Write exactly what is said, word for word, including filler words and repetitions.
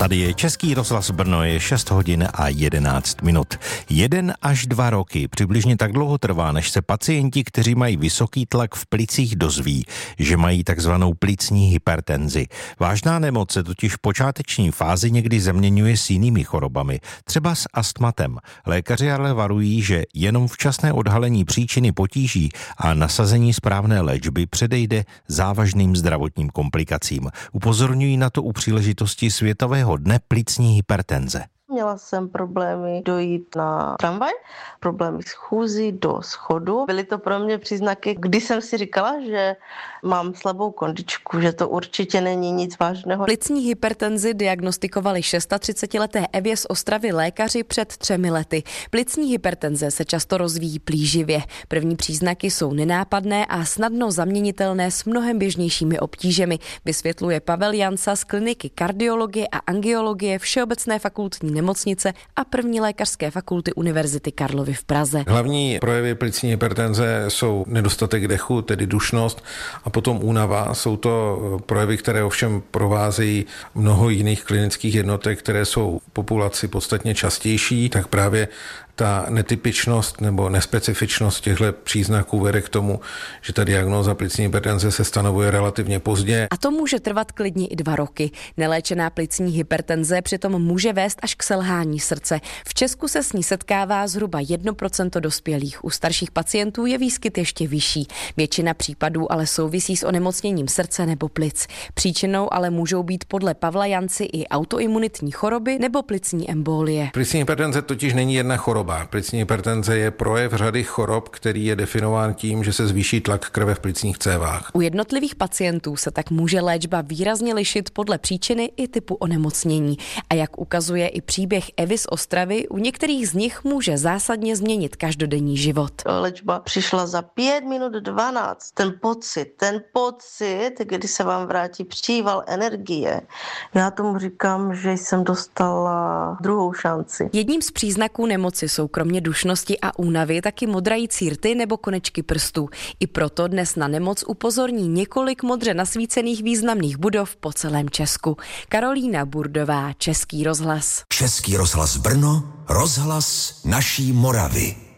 Tady je Český rozhlas Brno, je šest hodin a jedenáct minut. Jeden až dva roky, přibližně tak dlouho trvá, než se pacienti, kteří mají vysoký tlak v plicích, dozví, že mají takzvanou plicní hypertenzi. Vážná nemoc se totiž v počáteční fázi někdy zaměňuje s jinými chorobami, třeba s astmatem. Lékaři ale varují, že jenom včasné odhalení příčiny potíží a nasazení správné léčby předejde závažným zdravotním komplikacím. Upozorňují na to u příležitosti Světového dne plicní hypertenze. Měla jsem problémy dojít na tramvaj, problémy s chůzí do schodu. Byly to pro mě příznaky, kdy jsem si říkala, že mám slabou kondičku, že to určitě není nic vážného. Plicní hypertenzi diagnostikovali třicetišestileté Evě z Ostravy lékaři před třemi lety. Plicní hypertenze se často rozvíjí plíživě. První příznaky jsou nenápadné a snadno zaměnitelné s mnohem běžnějšími obtížemi, vysvětluje Pavel Jansa z kliniky kardiologie a angiologie Všeobecné fakultní nemocnice a první lékařské fakulty Univerzity Karlovy v Praze. Hlavní projevy plicní hypertenze jsou nedostatek dechu, tedy dušnost, a potom únava. Jsou to projevy, které ovšem provázejí mnoho jiných klinických jednotek, které jsou v populaci podstatně častější, tak právě ta netypičnost nebo nespecifičnost těchto příznaků vede k tomu, že ta diagnóza plicní hypertenze se stanovuje relativně pozdě. A to může trvat klidně i dva roky. Neléčená plicní hypertenze přitom může vést až k selhání srdce. V Česku se s ní setkává zhruba jedno procento dospělých. U starších pacientů je výskyt ještě vyšší. Většina případů ale souvisí s onemocněním srdce nebo plic. Příčinou ale můžou být podle Pavla Janci i autoimunitní choroby nebo plicní embolie. Plicní hypertenze totiž není jedna choroba. Plicní hypertenze je projev řady chorob, který je definován tím, že se zvýší tlak krve v plicních cévách. U jednotlivých pacientů se tak může léčba výrazně lišit podle příčiny i typu onemocnění. A jak ukazuje i příběh Evy z Ostravy, u některých z nich může zásadně změnit každodenní život. Léčba přišla za pět minut dvanáct. Ten pocit, ten pocit, kdy se vám vrátí příval energie. Já tomu říkám, že jsem dostala druhou šanci. Jedním z příznaků nemoci jsou kromě dušnosti a únavy taky modrající rty nebo konečky prstů. I proto dnes na nemoc upozorní několik modře nasvícených významných budov po celém Česku. Karolína Burdová, Český rozhlas. Český rozhlas Brno, rozhlas naší Moravy.